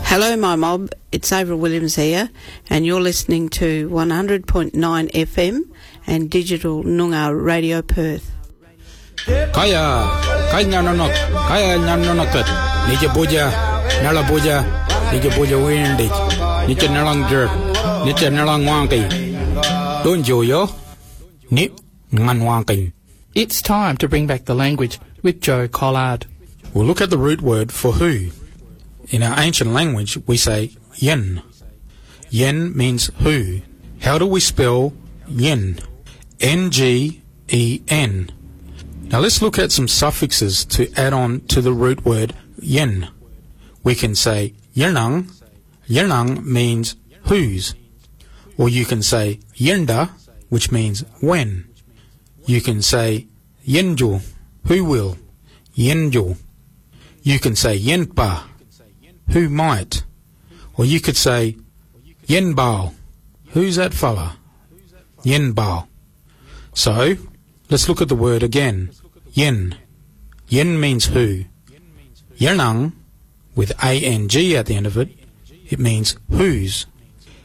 Hello, my mob. It's Avril Williams here, and you're listening to 100.9 FM and Digital Noongar Radio Perth. Kaya nyanonok, Nija Boja, Nala Boja, Nija Boja Windig, Nija Nalang Jerk, Nija Nalang Wanki. Don't yo, Nip Ngan Wanki. It's time to bring back the language with Joe Collard. We'll look at the root word for who. In our ancient language, we say yen. Yen means who. How do we spell yen? N-G-E-N. Now let's look at some suffixes to add on to the root word yen. We can say yenang. Yenang means whose. Or you can say yenda, which means when. You can say yenju, who will. Yenju. You can say yenpa, who might. Or you could say yenbao, who's that fella? Yenbao. So, let's look at the word again. Yen. Yen means who. Yenang, with A-N-G at the end of it, it means whose.